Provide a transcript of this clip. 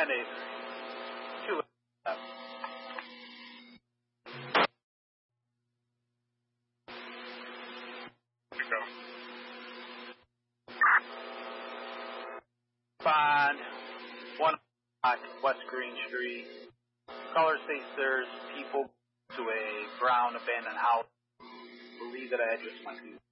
And a 2 left. Find 1 West Green Street. Caller states there's people to a brown abandoned house. Believe that address might be